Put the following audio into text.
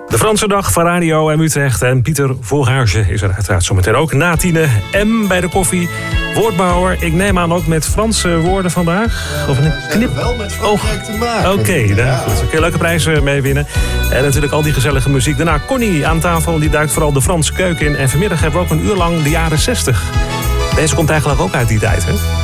De Franse Dag van Radio M Utrecht. En Pieter Volgaarge is er uiteraard zometeen ook. Na 10 M bij de koffie. Woordbouwer, ik neem aan ook met Franse woorden vandaag. Of een knip. Wel met Frankrijk te maken. Oké, goed. Kun je leuke prijzen mee winnen. En natuurlijk al die gezellige muziek. Daarna Connie aan tafel, die duikt vooral de Franse keuken in. En vanmiddag hebben we ook een uur lang de jaren 60. Deze komt eigenlijk ook uit die tijd, hè?